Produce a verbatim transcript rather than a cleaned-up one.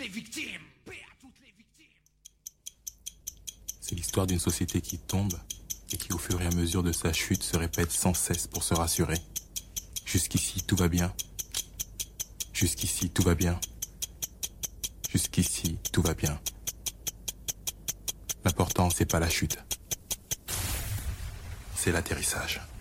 les victimes. Paix à toutes les victimes. C'est l'histoire d'une société qui tombe et qui, au fur et à mesure de sa chute, se répète sans cesse pour se rassurer. Jusqu'ici, tout va bien. Jusqu'ici, tout va bien. Jusqu'ici, tout va bien. L'important, c'est pas la chute. C'est l'atterrissage.